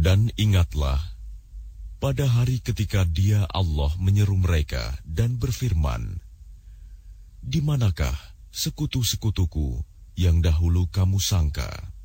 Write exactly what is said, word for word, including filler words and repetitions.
Dan ingatlah, pada hari ketika Dia Allah menyeru mereka dan berfirman, "Di manakah sekutu-sekutuku yang dahulu kamu sangka?"